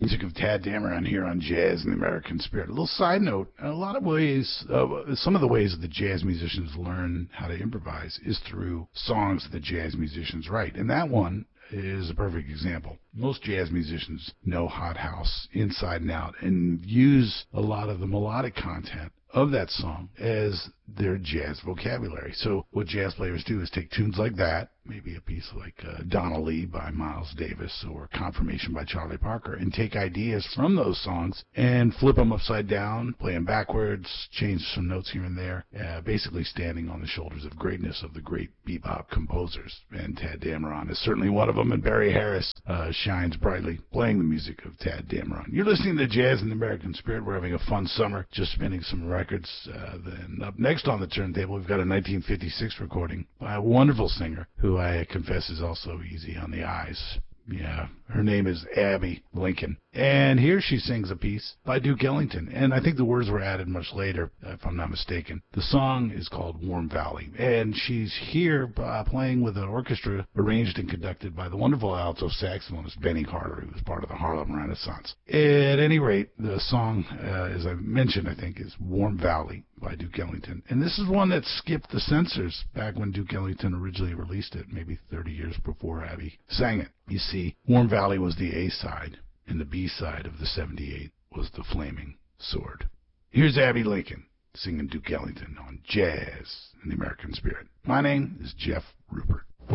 Music of Tadd Dameron here on Jazz and the American Spirit. A little side note, in a lot of ways, some of the ways that jazz musicians learn how to improvise is through songs that jazz musicians write. And that one is a perfect example. Most jazz musicians know Hot House inside and out and use a lot of the melodic content of that song as their jazz vocabulary. So what jazz players do is take tunes like that, maybe a piece like Donna Lee by Miles Davis or Confirmation by Charlie Parker, and take ideas from those songs and flip them upside down, play them backwards, change some notes here and there, basically standing on the shoulders of greatness of the great bebop composers. And Tadd Dameron is certainly one of them, and Barry Harris shines brightly playing the music of Tadd Dameron. You're listening to Jazz in the American Spirit. We're having a fun summer, just spinning some records. Then up next on the turntable, we've got a 1956 recording by a wonderful singer who I confess is also easy on the eyes. Yeah, her name is Abbey Lincoln. And here she sings a piece by Duke Ellington. And I think the words were added much later, if I'm not mistaken. The song is called Warm Valley. And she's here playing with an orchestra arranged and conducted by the wonderful alto saxophonist Benny Carter, who was part of the Harlem Renaissance. At any rate, the song, as I mentioned, I think, is Warm Valley by Duke Ellington. And this is one that skipped the censors back when Duke Ellington originally released it, maybe 30 years before Abbey sang it. You see, Warm Valley was the A-side, and the B-side of the 78 was The Flaming Sword. Here's Abbey Lincoln singing Duke Ellington on Jazz in the American Spirit. My name is Jeff Rupert.